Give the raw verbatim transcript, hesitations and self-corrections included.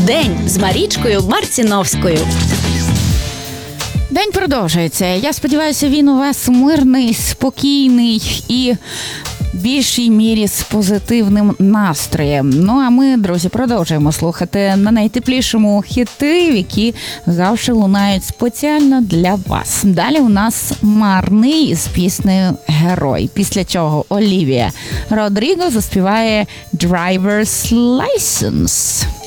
День з Марічкою Марціновською. День продовжується. Я сподіваюся, він у вас мирний, спокійний і в більшій мірі з позитивним настроєм. Ну, а ми, друзі, продовжуємо слухати на найтеплішому хіти, які завжди лунають спеціально для вас. Далі у нас Марний з піснею «Герой». Після чого Олівія Родріго заспіває «Driver's License».